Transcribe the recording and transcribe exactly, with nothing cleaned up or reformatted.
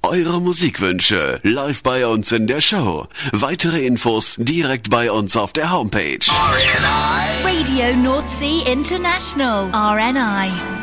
Eure Musikwünsche live bei uns in der Show. Weitere Infos direkt bei uns auf der Homepage. Radio North Sea International, R N I.